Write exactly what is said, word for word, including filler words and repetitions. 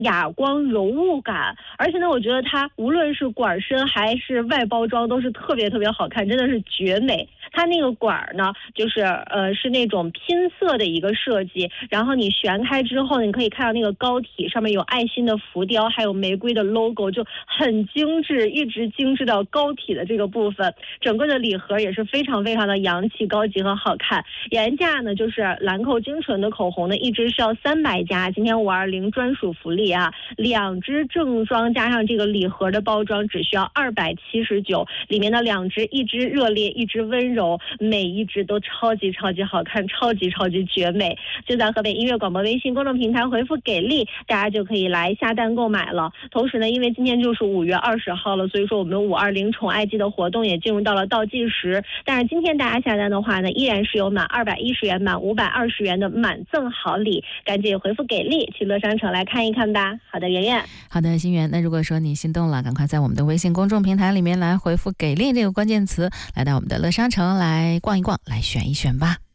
哑光柔雾感，而且呢，我觉得它无论是管身还是外包装都是特别特别好看，真的是绝美。它那个管呢，就是呃是那种拼色的一个设计，然后你旋开之后，你可以看到那个膏体上面有爱心的浮雕，还有玫瑰的 logo， 就很精致，一直精致到膏体的这个部分。整个的礼盒也是非常非常的洋气、高级和好看。原价呢就是兰蔻精纯的口红呢，一支是要三百加，今天五二零专属福利啊，两支正装加上这个礼盒的包装只需要二百七十九，里面的两支，一支热烈，一支温柔，每一支都超级超级好看，超级超级绝美。就在河北音乐广播微信公众平台回复给力，大家就可以来下单购买了。同时呢，因为今天就是五月二十号了，所以说我们五二零宠爱季的活动也进入到了倒计时。但是今天大家下单的话呢，依然是有满二百一十元、满五百二十元的满赠好礼，赶紧回复给力，去乐商城来看一看吧。好的，圆圆。 好的，心源。那如果说你心动了，赶快在我们的微信公众平台里面来回复给力这个关键词，来到我们的乐商城来逛一逛，来选一选吧。